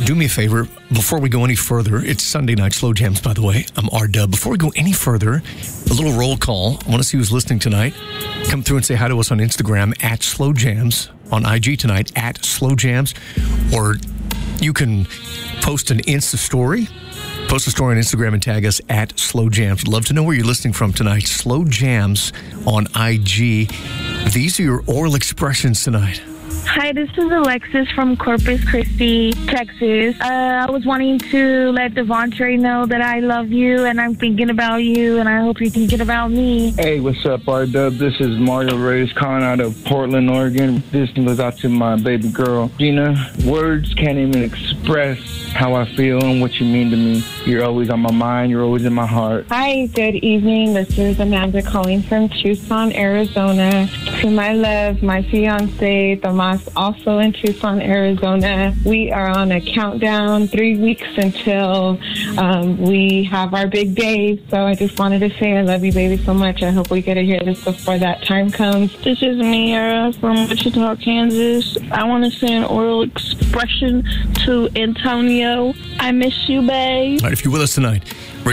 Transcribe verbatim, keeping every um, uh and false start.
do me a favor, before we go any further, it's Sunday night, Slow Jams, by the way. I'm R-Dub. Before we go any further, a little roll call. I want to see who's listening tonight. Come through and say hi to us on Instagram, at Slow Jams, on I G tonight, at Slow Jams, or you can post an Insta story. Post a story on Instagram and tag us at Slow Jams. Love to know where you're listening from tonight. Slow Jams on I G. These are your oral expressions tonight. Hi, this is Alexis from Corpus Christi, Texas. Uh, I was wanting to let Devontre know that I love you and I'm thinking about you and I hope you're thinking about me. Hey, what's up, R-Dub? This is Mario Reyes calling out of Portland, Oregon. This goes out to my baby girl, Gina. Words can't even express how I feel and what you mean to me. You're always on my mind. You're always in my heart. Hi, good evening. This is Amanda calling from Tucson, Arizona. To my love, my fiance, Tomas, also in Tucson, Arizona. We are on a countdown, three weeks until um, we have our big day. So I just wanted to say I love you, baby, so much. I hope we get to hear this before that time comes. This is Mia from Wichita, Kansas. I want to say an oral expression to Antonio. I miss you, babe. All right, if you're with us tonight,